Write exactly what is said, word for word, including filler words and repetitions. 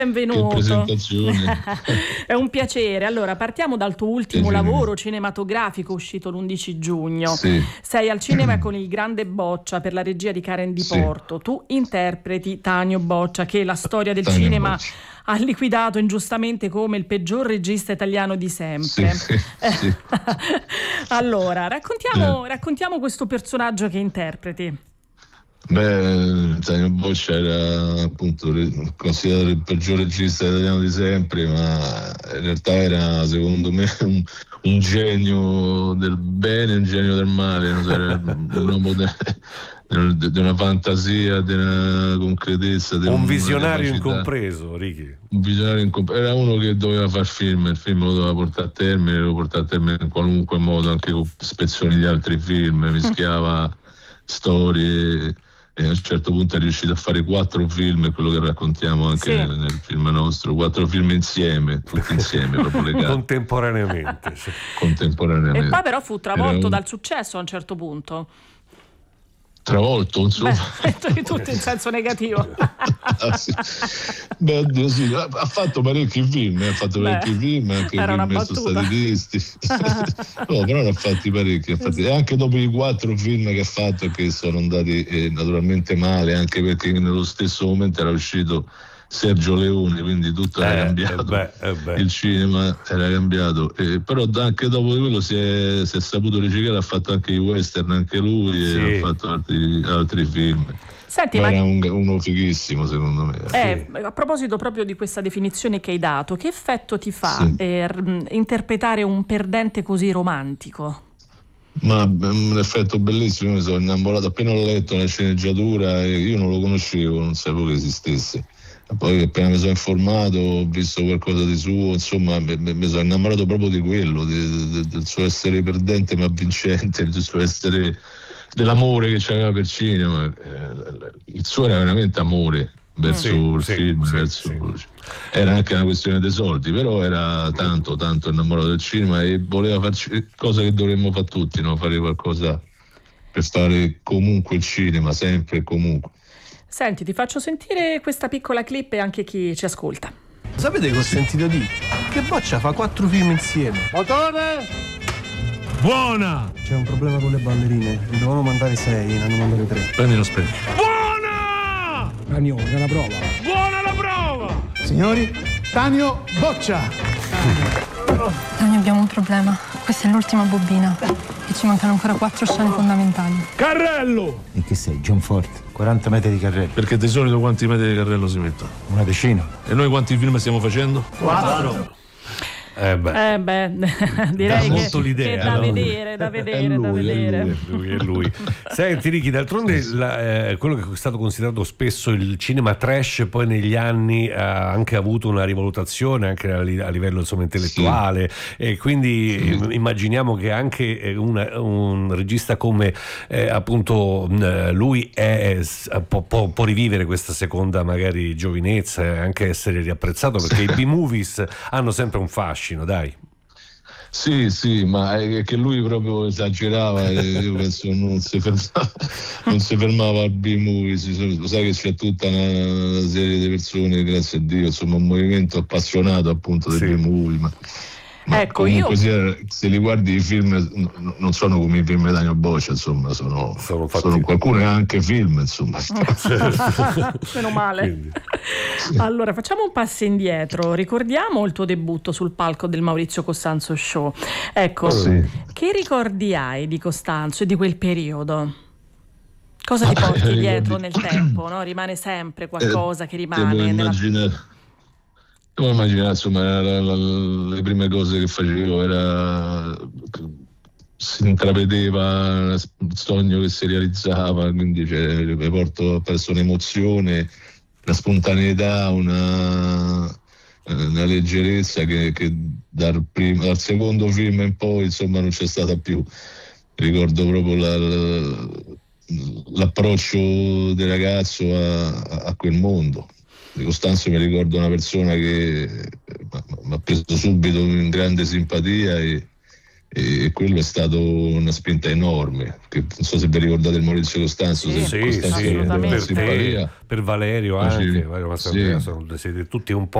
Benvenuto. È un piacere. Allora, partiamo dal tuo ultimo piacere. lavoro cinematografico uscito l'undici giugno. Sì. Sei al cinema con Il Grande Boccia per la regia di Karen Di Porto. Sì. Tu interpreti Tanio Boccia, che la storia del Tanio cinema Boccia. ha liquidato ingiustamente come il peggior regista italiano di sempre. Sì, sì. Allora, raccontiamo, eh. raccontiamo questo personaggio che interpreti. Beh, Tanio Boccia era appunto considerato il peggior regista italiano di sempre, ma in realtà era secondo me un, un genio del bene e un genio del male, era un uomo di una fantasia, di una concretezza, di un visionario incompreso, Ricky. Un visionario incompreso. Era uno che doveva far film, il film lo doveva portare a termine, lo portava a termine in qualunque modo, anche con spezzoni di altri film, mischiava storie. E a un certo punto è riuscito a fare quattro film, quello che raccontiamo anche sì. nel, nel film nostro, quattro film insieme, tutti insieme, proprio legati. Contemporaneamente. Sì. Contemporaneamente. E poi però fu travolto un... dal successo a un certo punto. Travolto, insomma. Beh, tutto in senso negativo. Ah, sì. Beh, oddio, sì. Ha fatto parecchi film, ha fatto parecchi Beh, film, anche film sono stati tristi. No, però ne ha fatti parecchi, ha fatti. E anche dopo i quattro film che ha fatto, che sono andati eh, naturalmente male, anche perché nello stesso momento era uscito Sergio Leone, quindi tutto era eh, cambiato, eh beh, eh beh. il cinema era cambiato, eh, però anche dopo di quello si è, si è saputo riciclare, ha fatto anche i western anche lui sì. e ha fatto altri, altri film. Senti, ma era un, uno fighissimo secondo me. Eh, sì. A proposito proprio di questa definizione che hai dato, che effetto ti fa sì. eh, interpretare un perdente così romantico? Ma un effetto bellissimo, io mi sono innamorato appena ho letto la sceneggiatura, e io non lo conoscevo, non sapevo che esistesse. Poi appena mi sono informato, ho visto qualcosa di suo, insomma mi, mi sono innamorato proprio di quello, di, di, del suo essere perdente ma vincente, del suo essere, dell'amore che c'aveva per cinema. Il suo era veramente amore verso sì, il sì, film, sì, verso, sì. Era anche una questione dei soldi, però era tanto tanto innamorato del cinema e voleva farci cosa che dovremmo fare tutti, no? Fare qualcosa per fare comunque il cinema, sempre e comunque. Senti, ti faccio sentire questa piccola clip e anche chi ci ascolta. Sapete che ho sentito dire? Che Boccia fa quattro film insieme. Motore! Buona! C'è un problema con le ballerine. Ne dovevano mandare sei, ne hanno mandate tre. Prendi lo specchio. Buona! Tanio, è una prova. Buona la prova! Signori, Tanio Boccia! Tanio, abbiamo un problema. Questa è l'ultima bobina e ci mancano ancora quattro scene fondamentali. Carrello! E che sei, John Ford? quaranta metri di carrello. Perché di solito quanti metri di carrello si mettono? Una decina. E noi quanti film stiamo facendo? Quattro. Eh beh, eh beh direi che, l'idea, che da no? vedere, da vedere, lui, da vedere. È lui, è lui. Senti Ricky, d'altronde la, eh, quello che è stato considerato spesso il cinema trash poi negli anni ha anche avuto una rivalutazione anche a, a livello insomma intellettuale sì. e quindi sì. immaginiamo che anche una, un regista come eh, appunto lui è, può, può, può rivivere questa seconda magari giovinezza e anche essere riapprezzato perché sì. i B-movies hanno sempre un fascino. Dai. Sì, sì, ma è che lui proprio esagerava e io penso non si fermava, non si fermava al B-movie, sai che c'è tutta una serie di persone, grazie a Dio, insomma un movimento appassionato appunto del sì. B-movie, ma, ma ecco, comunque io... sia, se li guardi i film non sono come i film di Tanio Boccia, insomma, sono, sono, sono qualcuno è anche film, insomma. Meno male. Sì. Allora, facciamo un passo indietro. Ricordiamo il tuo debutto sul palco del Maurizio Costanzo Show. Ecco, oh, sì. Che ricordi hai di Costanzo e di quel periodo? Cosa ti porti ah, dietro nel tempo? No? Rimane sempre qualcosa eh, che rimane nella... Devo immaginare, insomma, la, la, le prime cose che facevo era si intravedeva il sogno che si realizzava, quindi cioè, mi porto presso un'emozione, una spontaneità, una, una leggerezza che, che dal, primo, dal secondo film in poi insomma non c'è stata più. Ricordo proprio la, la, l'approccio del ragazzo a, a quel mondo. Di Costanzo mi ricordo una persona che mi ha preso subito in grande simpatia e, e quello è stato una spinta enorme, che non so se vi ricordate il Maurizio Costanzo, sì, se sì, Costanzo sì, per, per, te, per Valerio anche, Valerio sì, Mastandrea, sono siete tutti un po'